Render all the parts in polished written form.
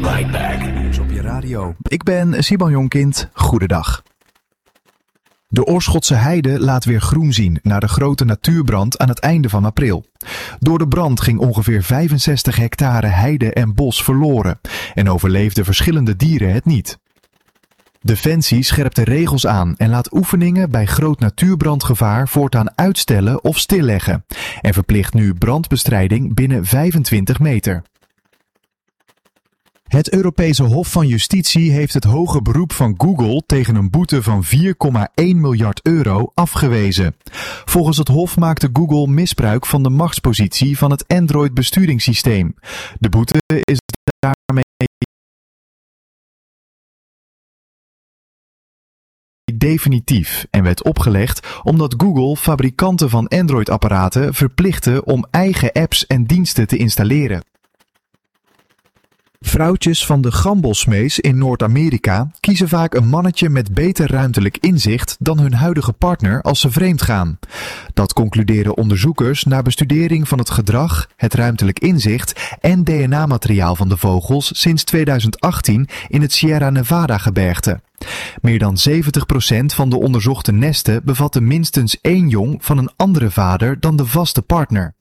right back. Nieuws op je radio. Ik ben Simon Jonkind. Goedendag. De Oorschotse Heide laat weer groen zien na de grote natuurbrand aan het einde van april. Door de brand ging ongeveer 65 hectare heide en bos verloren en overleefden verschillende dieren het niet. Defensie scherpt de regels aan en laat oefeningen bij groot natuurbrandgevaar voortaan uitstellen of stilleggen en verplicht nu brandbestrijding binnen 25 meter. Het Europese Hof van Justitie heeft het hoge beroep van Google tegen een boete van 4,1 miljard euro afgewezen. Volgens het Hof maakte Google misbruik van de machtspositie van het Android-besturingssysteem. De boete is daarmee definitief en werd opgelegd omdat Google fabrikanten van Android-apparaten verplichtte om eigen apps en diensten te installeren. Vrouwtjes van de gambelsmees in Noord-Amerika kiezen vaak een mannetje met beter ruimtelijk inzicht dan hun huidige partner als ze vreemd gaan. Dat concluderen onderzoekers na bestudering van het gedrag, het ruimtelijk inzicht en DNA-materiaal van de vogels sinds 2018 in het Sierra Nevada-gebergte. Meer dan 70% van de onderzochte nesten bevatten minstens 1 jong van een andere vader dan de vaste partner.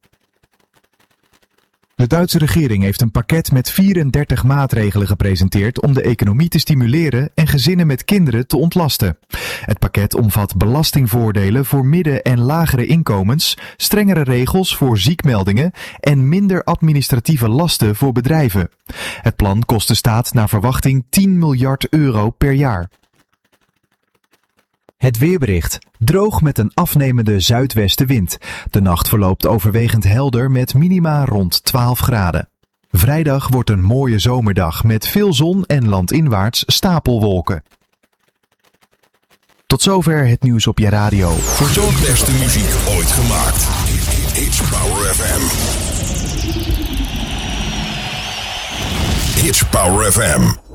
De Duitse regering heeft een pakket met 34 maatregelen gepresenteerd om de economie te stimuleren en gezinnen met kinderen te ontlasten. Het pakket omvat belastingvoordelen voor midden- en lagere inkomens, strengere regels voor ziekmeldingen en minder administratieve lasten voor bedrijven. Het plan kost de staat naar verwachting 10 miljard euro per jaar. Het weerbericht. Droog met een afnemende zuidwestenwind. De nacht verloopt overwegend helder met minima rond 12 graden. Vrijdag wordt een mooie zomerdag met veel zon en landinwaarts stapelwolken. Tot zover het nieuws op je radio. De beste muziek ooit gemaakt. Hits Power FM. Hits Power FM.